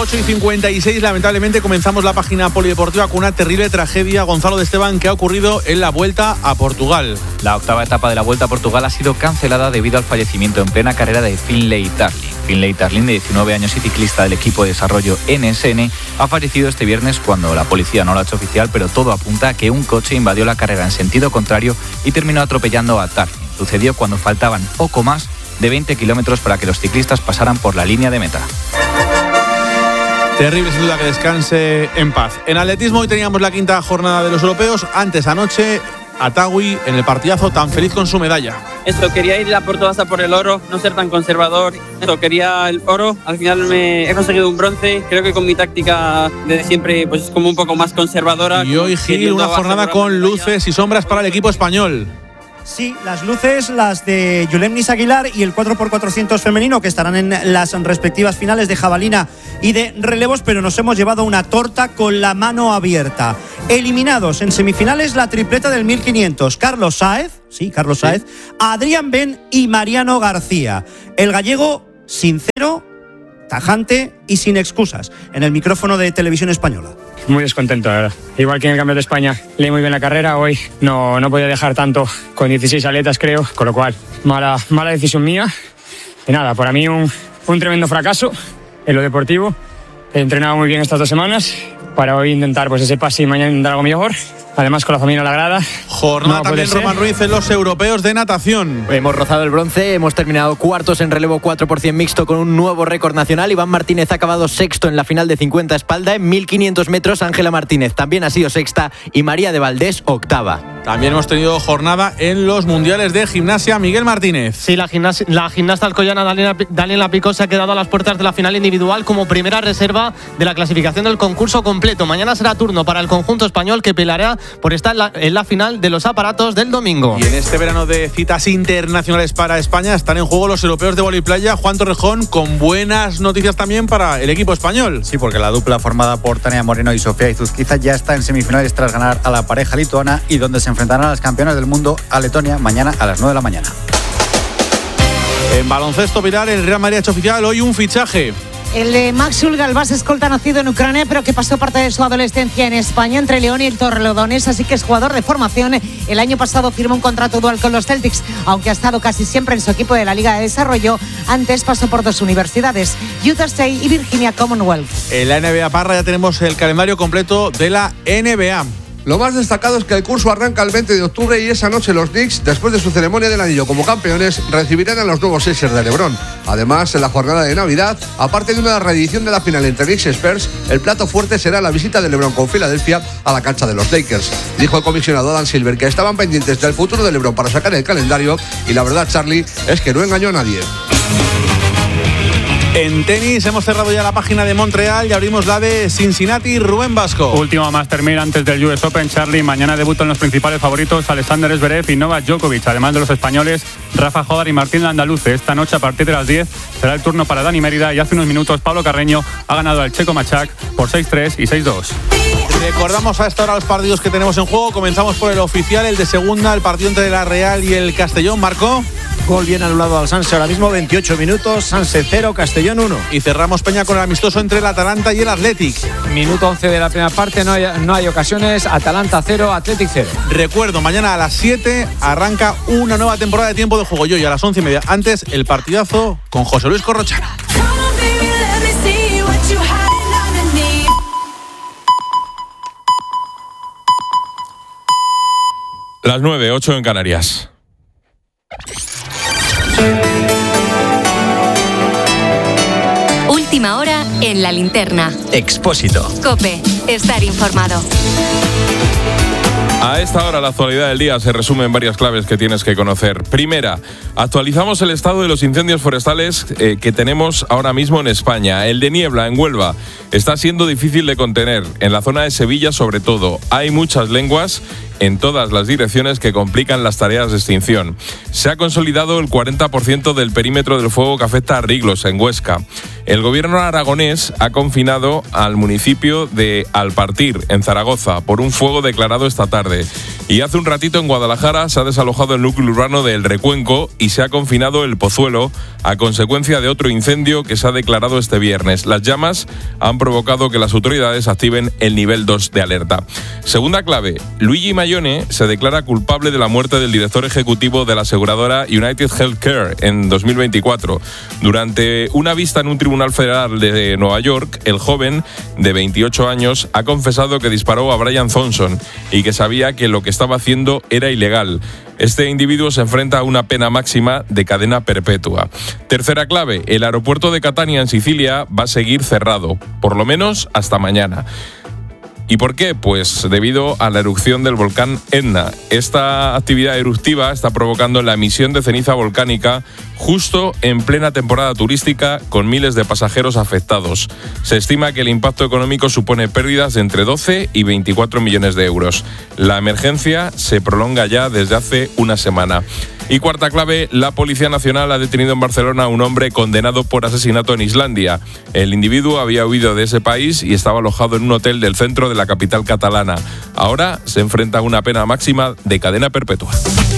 8:56, lamentablemente comenzamos la página polideportiva con una terrible tragedia, Gonzalo de Esteban, que ha ocurrido en la Vuelta a Portugal. La octava etapa de la Vuelta a Portugal ha sido cancelada debido al fallecimiento en plena carrera de Finlay Tarling. Finlay Tarling, de 19 años y ciclista del equipo de desarrollo NSN, ha fallecido este viernes cuando la policía no lo ha hecho oficial, pero todo apunta a que un coche invadió la carrera en sentido contrario y terminó atropellando a Tarling. Sucedió cuando faltaban poco más de 20 kilómetros para que los ciclistas pasaran por la línea de meta. Terrible, sin duda, que descanse en paz. En atletismo hoy teníamos la quinta jornada de los europeos. Antes, anoche, Atawi en el partidazo, tan feliz con su medalla. Quería ir a por todas a por el oro, no ser tan conservador. Quería el oro, al final me he conseguido un bronce. Creo que con mi táctica de siempre pues es como un poco más conservadora. Y hoy, Gil, una jornada con luces y sombras para el equipo español. Sí, las luces, las de Yulemnis Aguilar y el 4x400 femenino, que estarán en las respectivas finales de jabalina y de relevos, pero nos hemos llevado una torta con la mano abierta. Eliminados en semifinales la tripleta del 1500, Carlos Sáez, Adrián Ben y Mariano García. El gallego, sincero, tajante y sin excusas, en el micrófono de Televisión Española. Muy descontento, la verdad. Igual que en el Campeonato de España, leí muy bien la carrera. Hoy no podía dejar tanto con 16 atletas, creo. Con lo cual, mala decisión mía. Y nada, para mí un tremendo fracaso en lo deportivo. He entrenado muy bien estas 2 semanas para hoy intentar pues ese pase y mañana intentar algo mejor. Además, con la familia a la grada. Jornada también, Román Ruiz, en los europeos de natación. Hemos rozado el bronce, hemos terminado cuartos en relevo 4% mixto con un nuevo récord nacional. Iván Martínez ha acabado sexto en la final de 50 espalda. En 1500 metros, Ángela Martínez también ha sido sexta y María de Valdés octava. También hemos tenido jornada en los mundiales de gimnasia. Miguel Martínez. Sí, la gimnasta alcoyana Daniela Picó se ha quedado a las puertas de la final individual como primera reserva de la clasificación del concurso completo. Mañana será turno para el conjunto español, que peleará por estar en la final de los aparatos del domingo. Y en este verano de citas internacionales para España están en juego los europeos de voliplaya. Juan Torrejón, con buenas noticias también para el equipo español. Sí, porque la dupla formada por Tania Moreno y Sofía Izuzquiza ya está en semifinales tras ganar a la pareja lituana, y donde se enfrentarán a las campeonas del mundo, a Letonia, mañana a las 9 de la mañana. En baloncesto, Pilar, el Real Madrid ha hecho oficial hoy un fichaje. El de Maxul Galvás, escolta nacido en Ucrania, pero que pasó parte de su adolescencia en España, entre León y el Torrelodones, así que es jugador de formación. El año pasado firmó un contrato dual con los Celtics, aunque ha estado casi siempre en su equipo de la Liga de Desarrollo. Antes pasó por 2 universidades, Utah State y Virginia Commonwealth. En la NBA, Parra, ya tenemos el calendario completo de la NBA. Lo más destacado es que el curso arranca el 20 de octubre y esa noche los Knicks, después de su ceremonia del anillo como campeones, recibirán a los nuevos Sixers de LeBron. Además, en la jornada de Navidad, aparte de una reedición de la final entre Knicks y Spurs, el plato fuerte será la visita de LeBron con Filadelfia a la cancha de los Lakers. Dijo el comisionado Adam Silver que estaban pendientes del futuro de LeBron para sacar el calendario, y la verdad, Charlie, es que no engañó a nadie. En tenis hemos cerrado ya la página de Montreal y abrimos la de Cincinnati. Rubén Vasco. Último Master 1000 antes del US Open, Charlie. Mañana debutan los principales favoritos Alexander Zverev y Novak Djokovic, además de los españoles Rafa Jodar y Martín Landaluce. Esta noche a partir de las 10 será el turno para Dani Mérida, y hace unos minutos Pablo Carreño ha ganado al checo Machak por 6-3 y 6-2. Recordamos a esta hora los partidos que tenemos en juego. Comenzamos por el oficial, el de segunda, el partido entre la Real y el Castellón. Marco. Gol bien anulado al Sanse ahora mismo, 28 minutos, Sanse 0, Castellón 1. Y cerramos, Peña, con el amistoso entre el Atalanta y el Athletic. Minuto 11 de la primera parte, no hay ocasiones, Atalanta 0, Athletic 0. Recuerdo, mañana a las 7 arranca una nueva temporada de Tiempo de Juego. Y hoy a las 11:30, antes el partidazo con José Luis Corrochano. Las 9:08 en Canarias. Última hora en La Linterna. Expósito. COPE. Estar informado. A esta hora la actualidad del día se resume en varias claves que tienes que conocer. Primera, actualizamos el estado de los incendios forestales que tenemos ahora mismo en España. El de niebla en Huelva está siendo difícil de contener. En la zona de Sevilla, sobre todo, hay muchas lenguas en todas las direcciones que complican las tareas de extinción. Se ha consolidado el 40% del perímetro del fuego que afecta a Riglos, en Huesca. El gobierno aragonés ha confinado al municipio de Alpartir, en Zaragoza, por un fuego declarado esta tarde. Y hace un ratito en Guadalajara se ha desalojado el núcleo urbano de El Recuenco y se ha confinado El Pozuelo a consecuencia de otro incendio que se ha declarado este viernes. Las llamas han provocado que las autoridades activen el nivel 2 de alerta. Segunda clave, Luigi Mayone se declara culpable de la muerte del director ejecutivo de la aseguradora United Healthcare en 2024. Durante una vista en un tribunal federal de Nueva York, el joven de 28 años ha confesado que disparó a Brian Thompson y que sabía que lo que estaba haciendo era ilegal. Este individuo se enfrenta a una pena máxima de cadena perpetua. Tercera clave, el aeropuerto de Catania en Sicilia va a seguir cerrado, por lo menos hasta mañana. ¿Y por qué? Pues debido a la erupción del volcán Etna. Esta actividad eruptiva está provocando la emisión de ceniza volcánica justo en plena temporada turística, con miles de pasajeros afectados. Se estima que el impacto económico supone pérdidas de entre 12 y 24 millones de euros. La emergencia se prolonga ya desde hace una semana. Y cuarta clave, la Policía Nacional ha detenido en Barcelona a un hombre condenado por asesinato en Islandia. El individuo había huido de ese país y estaba alojado en un hotel del centro de la capital catalana. Ahora se enfrenta a una pena máxima de cadena perpetua.